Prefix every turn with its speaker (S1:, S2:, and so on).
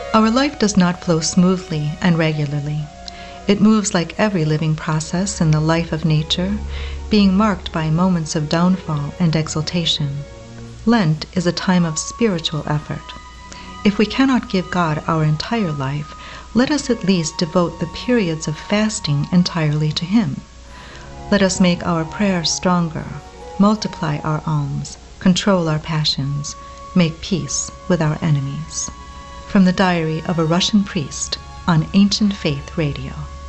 S1: Our life does not flow smoothly and regularly. It moves like every living process in the life of nature, being marked by moments of downfall and exaltation. Lent is a time of spiritual effort. If we cannot give God our entire life, let us at least devote the periods of fasting entirely to Him. Let us make our prayers stronger, multiply our alms, control our passions, make peace with our enemies. From the Diary of a Russian Priest on Ancient Faith Radio.